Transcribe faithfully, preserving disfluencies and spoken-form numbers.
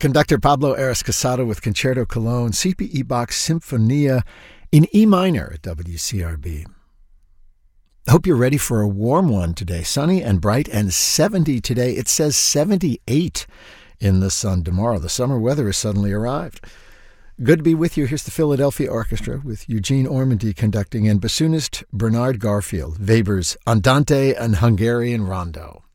Conductor Pablo Ares Casado with Concerto Cologne, C P E Bach's Symphonia in E minor at W C R B. I hope you're ready for a warm one today. Sunny and bright and seventy today. It says seventy-eight in the sun tomorrow. The summer weather has suddenly arrived. Good to be with you. Here's the Philadelphia Orchestra with Eugene Ormandy conducting and bassoonist Bernard Garfield, Weber's Andante and Hungarian Rondo.